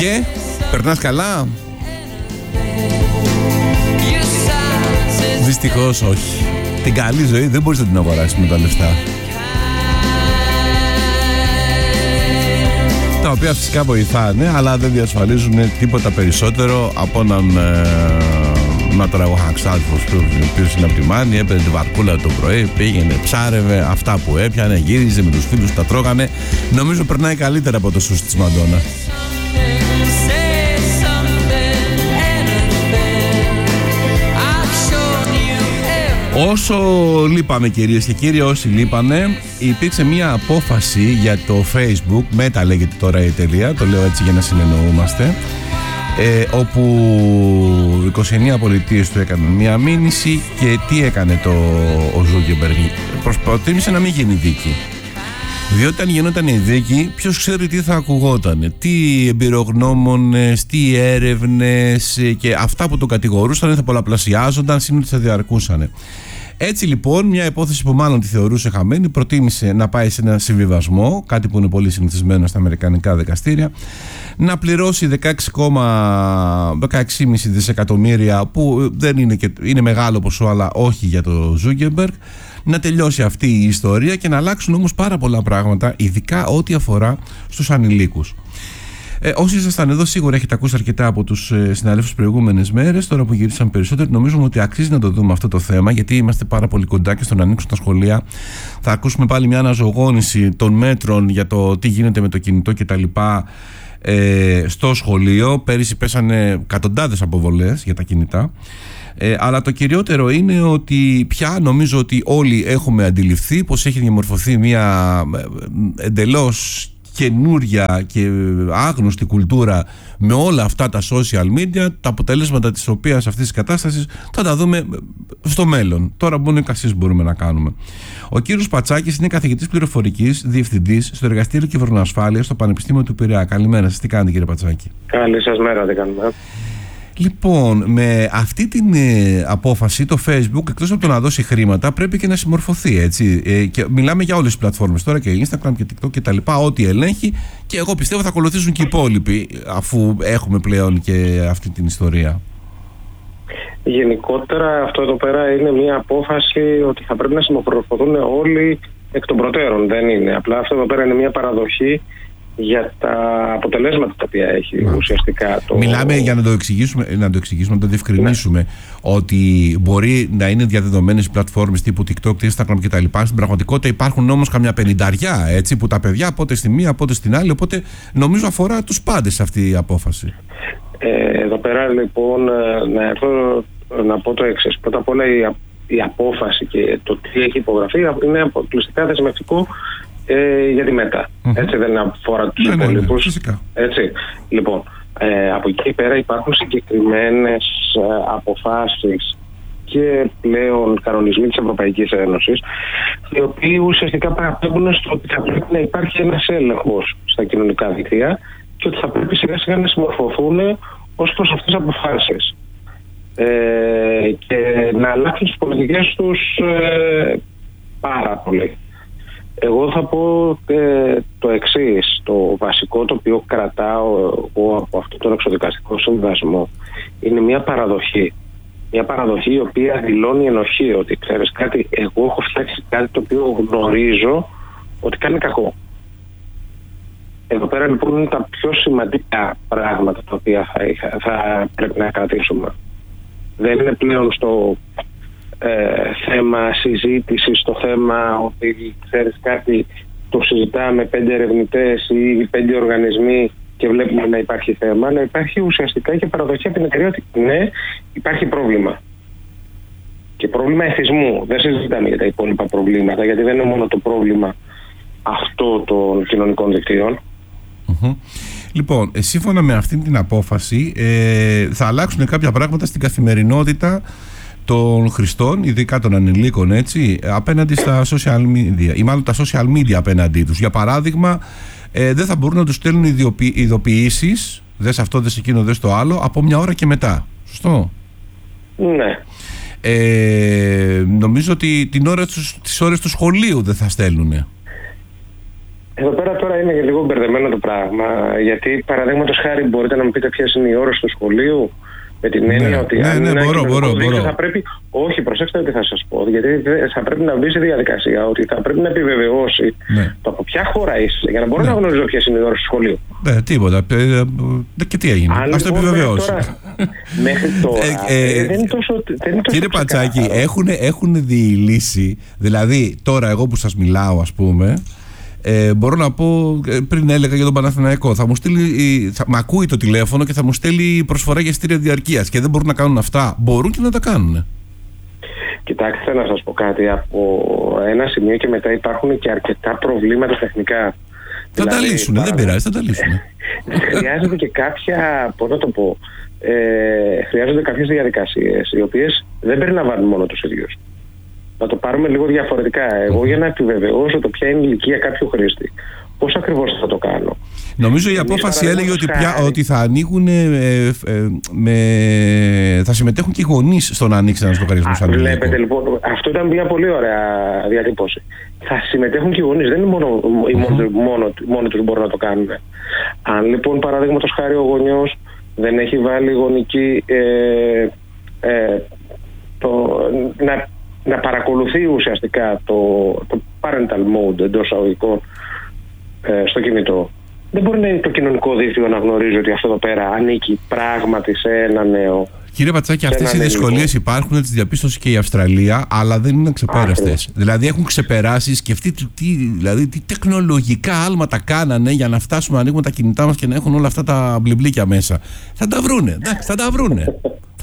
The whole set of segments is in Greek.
Και περνάς καλά? Δυστυχώς όχι. Την καλή ζωή δεν μπορείς να την αγοράσεις με τα λεφτά, τα οποία φυσικά βοηθάνε, αλλά δεν διασφαλίζουν τίποτα περισσότερο από να τώρα εγώ είχα ξάδελφος ο οποίος είναι από τη Μάνη, έπαιρνε τη βαρκούλα το πρωί, πήγαινε, ψάρευε αυτά που έπιανε, γύριζε με τους φίλους, τα τρώγανε. Νομίζω περνάει καλύτερα από το σούσι της Μαντόνα. Όσο λείπαμε, κυρίες και κύριοι, όσοι λείπανε, υπήρξε μια απόφαση για το Facebook, Meta λέγεται τώρα η εταιρεία, το λέω έτσι για να συνεννοούμαστε, όπου 29 πολιτείες του έκαναν μια μήνυση. Και τι έκανε ο Ζούκερμπεργκ? Προτίμησε να μην γίνει δίκη, διότι αν γινόταν η δίκη, ποιος ξέρει τι θα ακουγόταν, τι εμπειρογνώμονες, τι έρευνες, και αυτά που τον κατηγορούσαν θα πολλαπλασιάζονταν, σύν θα διαρκούσαν. Έτσι λοιπόν, μια υπόθεση που μάλλον τη θεωρούσε χαμένη, προτίμησε να πάει σε ένα συμβιβασμό, κάτι που είναι πολύ συνηθισμένο στα αμερικανικά δικαστήρια, να πληρώσει 16,5 δισεκατομμύρια, που δεν είναι, είναι μεγάλο ποσό, αλλά όχι για το Ζούκερμπεργκ, να τελειώσει αυτή η ιστορία και να αλλάξουν όμως πάρα πολλά πράγματα, ειδικά ό,τι αφορά στους ανηλίκους. Όσοι ήσασταν εδώ, σίγουρα έχετε ακούσει αρκετά από τους συναδέλφους προηγούμενες μέρες. Τώρα που γυρίσαν περισσότερο, νομίζουμε ότι αξίζει να το δούμε αυτό το θέμα, γιατί είμαστε πάρα πολύ κοντά και στο να ανοίξουν τα σχολεία. Θα ακούσουμε πάλι μια αναζωογόνηση των μέτρων για το τι γίνεται με το κινητό κτλ. Στο σχολείο. Πέρυσι πέσανε εκατοντάδες αποβολές για τα κινητά. Αλλά το κυριότερο είναι ότι πια νομίζω ότι όλοι έχουμε αντιληφθεί πως έχει διαμορφωθεί μια εντελώς καινούρια και άγνωστη κουλτούρα με όλα αυτά τα social media, τα αποτελέσματα της οποίας αυτής της κατάστασης θα τα δούμε στο μέλλον. Τώρα μόνο εικασίες μπορούμε να κάνουμε. Ο κύριος Πατσάκης είναι καθηγητής πληροφορικής, διευθυντής στο Εργαστήριο Κυβερνοασφάλειας στο Πανεπιστήμιο του Πειραιά. Καλημέρα σας, τι κάνετε κύριε Πατσάκη? Καλή σας μέρα, τι κάνουμε. Λοιπόν, με αυτή την απόφαση το Facebook, εκτός από το να δώσει χρήματα, πρέπει και να συμμορφωθεί, έτσι. Και μιλάμε για όλες τις πλατφόρμες τώρα, και Instagram και TikTok και τα λοιπά, ό,τι ελέγχει, και εγώ πιστεύω θα ακολουθήσουν και οι υπόλοιποι, αφού έχουμε πλέον και αυτή την ιστορία. Γενικότερα αυτό εδώ πέρα είναι μια απόφαση ότι θα πρέπει να συμμορφωθούν όλοι εκ των προτέρων. Δεν είναι. Απλά αυτό εδώ πέρα είναι μια παραδοχή για τα αποτελέσματα τα οποία έχει ουσιαστικά το... Μιλάμε για να το εξηγήσουμε, να το διευκρινίσουμε, ότι μπορεί να είναι διαδεδομένες πλατφόρμες τύπου TikTok, Instagram κτλ. Στην πραγματικότητα υπάρχουν όμως καμιά 50, έτσι, που τα παιδιά πότε στη μία, πότε στην άλλη, οπότε νομίζω αφορά τους πάντες αυτή η απόφαση. Εδώ πέρα λοιπόν να έρθω να πω το εξής. Πρώτα απ' όλα η απόφαση και το τι έχει υπογραφεί είναι αποκλειστικά δεσμευτικό για τη Meta. Έτσι, δεν αφορά τους υπόλοιπους. Έτσι. Λοιπόν, από εκεί πέρα υπάρχουν συγκεκριμένες αποφάσεις και πλέον κανονισμοί της Ευρωπαϊκής Ένωσης, οι οποίοι ουσιαστικά παραπέμπουν στο ότι θα πρέπει να υπάρχει ένας έλεγχος στα κοινωνικά δίκτυα και ότι θα πρέπει σιγά σιγά να συμμορφωθούν ως προς αυτές τις αποφάσεις και να αλλάξουν τις πολιτικές τους πάρα πολύ. Εγώ θα πω το εξής. Το βασικό το οποίο κρατάω εγώ από αυτόν τον εξοδικαστικό συμβιβασμό είναι μια παραδοχή. Μια παραδοχή η οποία δηλώνει ενοχή, ότι ξέρεις κάτι, εγώ έχω φτιάξει κάτι το οποίο γνωρίζω ότι κάνει κακό. Εδώ πέρα λοιπόν είναι τα πιο σημαντικά πράγματα τα οποία θα πρέπει να κρατήσουμε. Δεν είναι πλέον στο θέμα συζήτησης, στο θέμα ότι ξέρεις κάτι, το συζητάμε 5 ερευνητές ή 5 οργανισμοί και βλέπουμε να υπάρχει θέμα, αλλά υπάρχει ουσιαστικά και παραδοχή από την εταιρεία ότι ναι, υπάρχει πρόβλημα. Και πρόβλημα εθισμού. Δεν συζητάμε για τα υπόλοιπα προβλήματα, γιατί δεν είναι μόνο το πρόβλημα αυτό των κοινωνικών δικτύων. Λοιπόν, σύμφωνα με αυτή την απόφαση θα αλλάξουν κάποια πράγματα στην καθημερινότητα των χρηστών, ειδικά των ανηλίκων, έτσι, απέναντι στα social media, ή μάλλον τα social media απέναντί τους. Για παράδειγμα, δεν θα μπορούν να τους στέλνουν ειδοποιήσεις, δες αυτό, δες εκείνο, δες το άλλο, από μια ώρα και μετά. Σωστό? Ναι. Νομίζω ότι τις ώρες του σχολείου δεν θα στέλνουνε. Εδώ πέρα τώρα είναι λίγο μπερδεμένο το πράγμα. Γιατί παραδείγματος χάρη μπορείτε να μου πείτε ποιες είναι οι ώρες του σχολείου. Με την έννοια ότι μπορώ. Θα πρέπει. Όχι, προσέξτε τι θα σας πω. Γιατί θα πρέπει να μπει σε διαδικασία ότι θα πρέπει να επιβεβαιώσει το από ποια χώρα είσαι για να μπορώ να γνωρίζω ποιες είναι οι ώρες του σχολείου. Τίποτα. Και τι έγινε. Ας το επιβεβαιώσει. Μέχρι τώρα. Δεν είναι τόσο. Κύριε Πατσάκη, έχουν διηλύσει. Δηλαδή, τώρα εγώ που σας μιλάω, ας πούμε. Μπορώ να πω, πριν έλεγα για τον Παναθηναϊκό, μ' ακούει το τηλέφωνο και θα μου στέλνει προσφορά για εισιτήρια διαρκείας και δεν μπορούν να κάνουν αυτά. Μπορούν και να τα κάνουν. Κοιτάξτε, να σας πω κάτι. Από ένα σημείο και μετά υπάρχουν και αρκετά προβλήματα τεχνικά. Θα τα λύσουν, δεν πειράζει, θα τα λύσουν. Χρειάζεται και κάποια, πώς να το πω, χρειάζονται κάποιες διαδικασίες οι οποίες δεν περιλαμβάνουν μόνο τους ίδιους. Να το πάρουμε λίγο διαφορετικά. Εγώ για να επιβεβαιώσω το ποια είναι η ηλικία κάποιου χρήστη, πώς ακριβώς θα το κάνω. Νομίζω η απόφαση έλεγε ότι θα ανοίγουν θα συμμετέχουν και οι γονείς στο να ανοίξει ένας λογαριασμός ανηλίκου. Βλέπετε λοιπόν, αυτό ήταν μια πολύ ωραία διατύπωση. Θα συμμετέχουν και οι γονείς, δεν είναι μόνοι τους μπορούν να το κάνουν. Αν λοιπόν παραδείγματος χάρη ο γονιός δεν έχει βάλει γονική να παρακολουθεί ουσιαστικά το parental mode εντός εισαγωγικών στο κινητό, δεν μπορεί το κοινωνικό δίκτυο να γνωρίζει ότι αυτό εδώ πέρα ανήκει πράγματι σε ένα νέο. Κύριε Πατσάκη, αυτές οι δυσκολίες υπάρχουν, τις διαπίστωσε και η Αυστραλία, αλλά δεν είναι ξεπέραστες. Δηλαδή έχουν ξεπεράσει, σκεφτείτε τι τεχνολογικά άλματα κάνανε για να φτάσουμε να ανοίγουμε τα κινητά μας και να έχουν όλα αυτά τα μπλιμπλίκια μέσα. Θα τα βρούνε, θα τα βρούνε.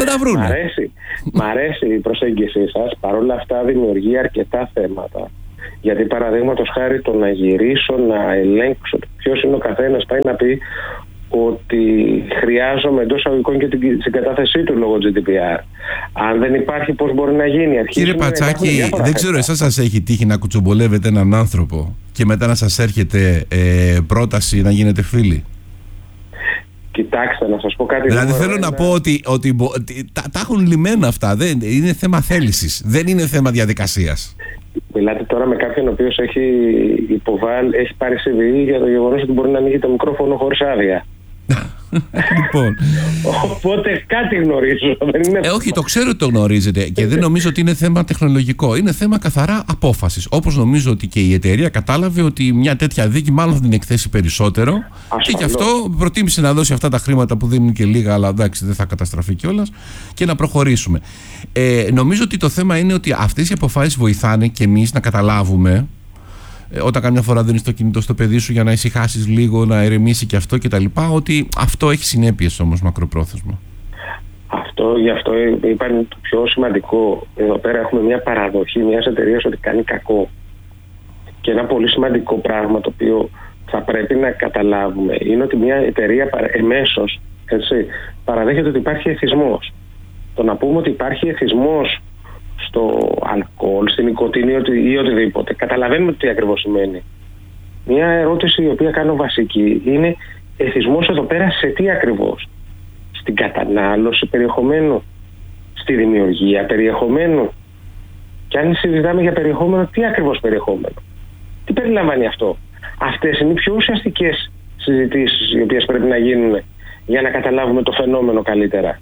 Μ' αρέσει η προσέγγιση σας, παρόλα αυτά δημιουργεί αρκετά θέματα. Γιατί παραδείγματος χάρη το να γυρίσω, να ελέγξω ποιος είναι ο καθένας, πάει να πει ότι χρειάζομαι εντός αγωγικών και την συγκατάθεσή του λόγω GDPR. Αν δεν υπάρχει, πώς μπορεί να γίνει? Κύριε Πατσάκη, δεν ξέρω, εσάς σας έχει τύχει να κουτσομπολεύετε έναν άνθρωπο και μετά να σας έρχεται πρόταση να γίνετε φίλοι? Κοιτάξτε, να σας πω κάτι. Δηλαδή θέλω να πω ότι τα έχουν λυμμένα αυτά. Είναι θέμα θέλησης, δεν είναι θέμα διαδικασίας. Μιλάτε τώρα με κάποιον ο οποίος έχει πάρει CV για το γεγονός ότι μπορεί να ανοίγει το μικρόφωνο χωρίς άδεια. Λοιπόν. Οπότε κάτι γνωρίζω. Όχι, το ξέρω ότι το γνωρίζετε και δεν νομίζω ότι είναι θέμα τεχνολογικό. Είναι θέμα καθαρά απόφασης. Όπως νομίζω ότι και η εταιρεία κατάλαβε ότι μια τέτοια δίκη μάλλον θα την εκθέσει περισσότερο. Ασφαλώς. Και γι' αυτό προτίμησε να δώσει αυτά τα χρήματα που δεν είναι και λίγα, αλλά εντάξει, δεν θα καταστραφεί κιόλας, και να προχωρήσουμε. Νομίζω ότι το θέμα είναι ότι αυτές οι αποφάσεις βοηθάνε και εμείς να καταλάβουμε. Όταν καμιά φορά δίνεις το κινητό στο παιδί σου για να ησυχάσεις λίγο, να ηρεμήσει και αυτό κτλ. Ότι αυτό έχει συνέπειες όμως μακροπρόθεσμα. Γι' αυτό είπαν το πιο σημαντικό. Εδώ πέρα έχουμε μια παραδοχή μιας εταιρείας ότι κάνει κακό. Και ένα πολύ σημαντικό πράγμα το οποίο θα πρέπει να καταλάβουμε είναι ότι μια εταιρεία εμέσως παραδέχεται ότι υπάρχει εθισμός. Το να πούμε ότι υπάρχει εθισμός στο αλκοόλ, στην νοικοτήνη ή οτιδήποτε, καταλαβαίνουμε τι ακριβώς σημαίνει. Μια ερώτηση η οποία κάνω βασική είναι εθισμός εδώ πέρα σε τι ακριβώς? Στην κατανάλωση περιεχομένου, στη δημιουργία περιεχομένου? Και αν συζητάμε για περιεχόμενο, τι ακριβώς περιεχόμενο? Τι περιλαμβάνει αυτό? Αυτές είναι οι πιο ουσιαστικές συζητήσεις οι οποίες πρέπει να γίνουν για να καταλάβουμε το φαινόμενο καλύτερα.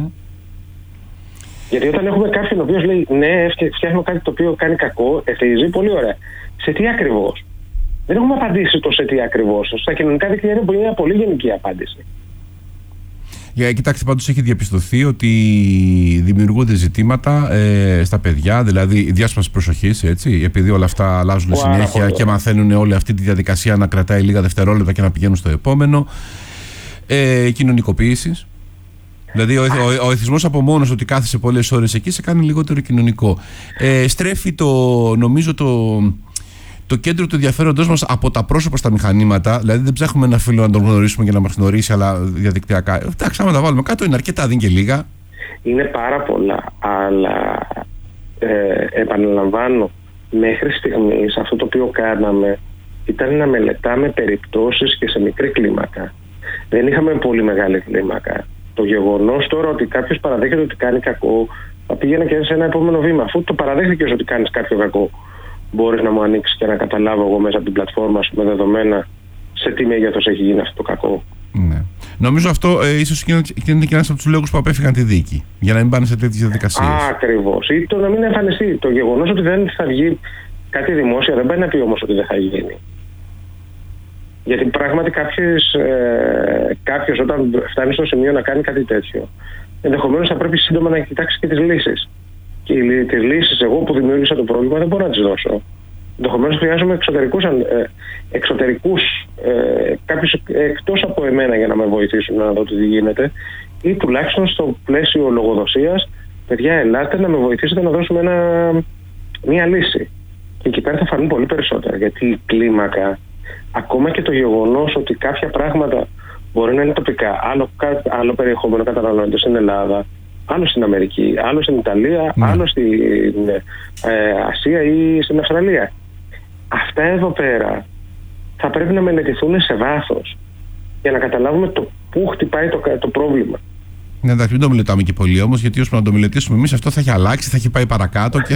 Γιατί όταν έχουμε κάποιον ο οποίος λέει ναι, φτιάχνω κάτι το οποίο κάνει κακό, εθίζει, πολύ ωραία. Σε τι ακριβώς? Δεν έχουμε απαντήσει το σε τι ακριβώς. Στα κοινωνικά δίκτυα είναι μια πολύ γενική απάντηση. Κοιτάξτε, πάντως έχει διαπιστωθεί ότι δημιουργούνται ζητήματα στα παιδιά, δηλαδή διάσπαση προσοχής, έτσι, επειδή όλα αυτά αλλάζουν συνέχεια και μαθαίνουν όλη αυτή τη διαδικασία να κρατάει λίγα δευτερόλεπτα και να πηγαίνουν στο επόμενο. Κοινωνικοποίησης. Δηλαδή ο εθισμός από μόνος ότι κάθεσαι πολλές ώρες εκεί σε κάνει λιγότερο κοινωνικό. Στρέφει νομίζω το κέντρο του ενδιαφέροντός μας από τα πρόσωπα στα μηχανήματα. Δηλαδή δεν ψάχνουμε ένα φίλο να τον γνωρίσουμε για να μας γνωρίσει, αλλά διαδικτυακά. Εντάξει, άμα τα βάλουμε κάτω είναι αρκετά, δεν είναι και λίγα. Είναι πάρα πολλά, αλλά επαναλαμβάνω, μέχρι στιγμής αυτό το οποίο κάναμε ήταν να μελετάμε περιπτώσεις και σε μικρή κλίμακα. Δεν είχαμε πολύ μεγάλη κλίμακα. Το γεγονός τώρα ότι κάποιος παραδέχεται ότι κάνει κακό, θα πήγαινε και σε ένα επόμενο βήμα. Αφού το παραδέχτηκες ότι κάνεις κάποιο κακό, μπορείς να μου ανοίξεις και να καταλάβω εγώ μέσα από την πλατφόρμα σου με δεδομένα σε τι μέγεθος έχει γίνει αυτό το κακό. Ναι. Νομίζω αυτό ίσως είναι και ένας από τους λόγους που απέφυγαν τη δίκη, για να μην πάνε σε τέτοιες διαδικασίες. Ακριβώς. Ή το να μην εμφανιστεί. Το γεγονός ότι δεν θα βγει κάτι δημόσια δεν πάει να πει όμως ότι δεν θα γίνει. Γιατί πράγματι κάποιος όταν φτάνει στο σημείο να κάνει κάτι τέτοιο, ενδεχομένως θα πρέπει σύντομα να κοιτάξει και τις λύσεις. Και τις λύσεις εγώ που δημιούργησα το πρόβλημα δεν μπορώ να τις δώσω. Ενδεχομένως χρειάζομαι εξωτερικούς κάποιους εκτός από εμένα για να με βοηθήσουν να δω τι γίνεται, ή τουλάχιστον στο πλαίσιο λογοδοσίας, παιδιά, ελάτε να με βοηθήσετε να δώσουμε μία λύση. Και εκεί πέρα θα φανούν πολύ περισσότερα, γιατί η κλίμακα, ακόμα και το γεγονός ότι κάποια πράγματα μπορεί να είναι τοπικά, άλλο περιεχόμενο καταναλώνεται στην Ελλάδα, άλλο στην Αμερική, άλλο στην Ιταλία, άλλο στην Ασία ή στην Αυστραλία. Αυτά εδώ πέρα θα πρέπει να μελετηθούν σε βάθος για να καταλάβουμε το πού χτυπάει το πρόβλημα. Ναι, εντάξει, μην το μελετάμε και πολύ όμως, γιατί ώσπου να το μελετήσουμε εμείς αυτό θα έχει αλλάξει, θα έχει πάει παρακάτω και.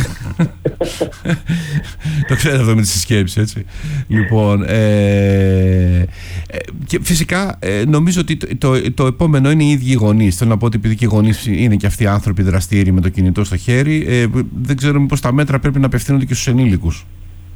Το ξέρω αυτό με τις συσκέψεις, έτσι. Λοιπόν. Και φυσικά νομίζω ότι το επόμενο είναι οι ίδιοι οι γονείς. Θέλω να πω ότι επειδή και οι γονείς είναι και αυτοί οι άνθρωποι δραστήριοι με το κινητό στο χέρι, δεν ξέρω μήπως τα μέτρα πρέπει να απευθύνονται και στους ενήλικους.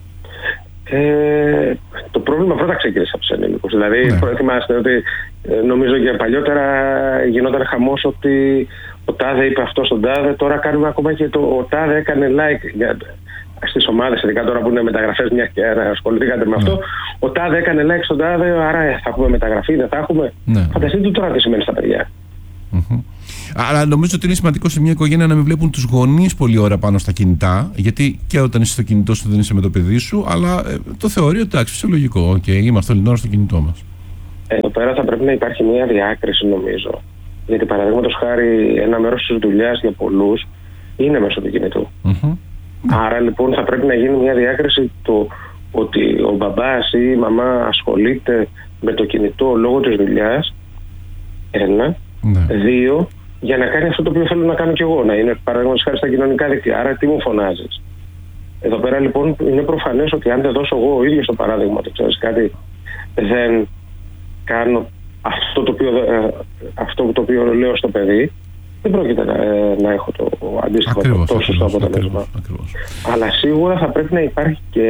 Το πρόβλημα πρώτα ξεκίνησε από τους ενήλικους. Δηλαδή, θυμάστε ότι νομίζω και παλιότερα γινόταν χαμός ότι ο τάδε είπε αυτό στον τάδε. Τώρα κάνουμε ακόμα και ο τάδε έκανε like στις ομάδες, ειδικά τώρα που είναι μεταγραφές, μια και ασχοληθήκατε με αυτό. Ο τάδε έκανε like στον τάδε, άρα θα έχουμε μεταγραφή, δεν θα έχουμε. Φανταστείτε τώρα τι σημαίνει στα παιδιά. Αλλά νομίζω ότι είναι σημαντικό σε μια οικογένεια να μην βλέπουν τους γονείς πολλή ώρα πάνω στα κινητά, γιατί και όταν είσαι στο κινητό σου δεν είσαι με το παιδί σου, αλλά το θεωρεί ότι εντάξει, φυσιολογικό. Είμαστε όλη την ώρα στο κινητό μας. Εδώ πέρα θα πρέπει να υπάρχει μια διάκριση, νομίζω. Γιατί παραδείγματος χάρη, ένα μέρος της δουλειάς για πολλούς είναι μέσω του κινητού. Άρα λοιπόν θα πρέπει να γίνει μια διάκριση το ότι ο μπαμπάς ή η μαμά ασχολείται με το κινητό λόγω της δουλειάς. Ένα. Δύο, για να κάνει αυτό το οποίο θέλω να κάνω κι εγώ, να είναι παραδείγματος χάρη στα κοινωνικά δίκτυα. Άρα τι μου φωνάζεις. Εδώ πέρα λοιπόν είναι προφανές ότι αν δεν δώσω εγώ ο ίδιος το παράδειγμα, το ξέρεις κάτι, δεν κάνω αυτό το οποίο λέω στο παιδί, δεν πρόκειται να έχω το αντίστοιχο τόσο σωστό αποτέλεσμα. Αλλά σίγουρα θα πρέπει να υπάρχει και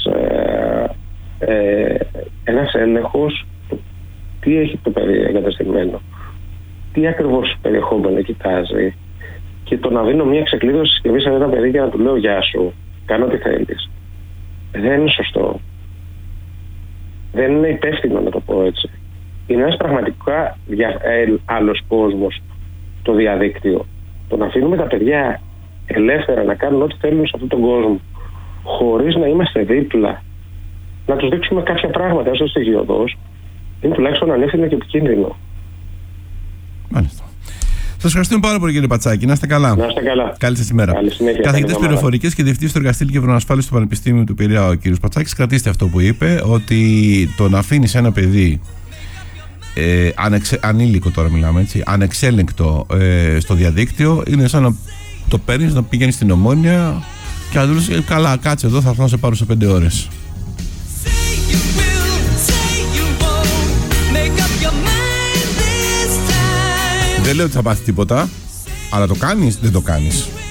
ένας έλεγχος τι έχει το παιδί εγκαταστημένο, τι ακριβώς περιεχόμενο κοιτάζει, και το να δίνω μια ξεκλείδωση συσκευή σε ένα παιδί και να του λέω γεια σου, κάνω τι θέλεις, δεν είναι σωστό. Δεν είναι υπεύθυνο, να το πω έτσι. Είναι ένας πραγματικά άλλος κόσμος το διαδίκτυο. Το να αφήνουμε τα παιδιά ελεύθερα να κάνουν ό,τι θέλουν σε αυτόν τον κόσμο, χωρίς να είμαστε δίπλα, να τους δείξουμε κάποια πράγματα έστω στοιχειωδώς, είναι τουλάχιστον ανεύθυνο και επικίνδυνο. Μάλιστα. Σας ευχαριστούμε πάρα πολύ, κύριε Πατσάκη. Να είστε καλά. Να είστε καλά. Καλή σας ημέρα. Καθηγητής πληροφορικής και διευθυντής του Εργαστήριου Κυβερνοασφάλισης του Πανεπιστήμιου του Πειραιά, ο κύριος Πατσάκης. Κρατήστε αυτό που είπε, ότι το να αφήνεις ένα παιδί ανήλικο, τώρα μιλάμε έτσι, ανεξέλεγκτο στο διαδίκτυο, είναι σαν να το παίρνεις, να πηγαίνεις στην Ομόνια και να του λες καλά, κάτσε εδώ, θα έρθω να σε πάρω σε 5 ώρες. Δεν λέω ότι θα πάθει τίποτα, αλλά το κάνεις, δεν το κάνεις.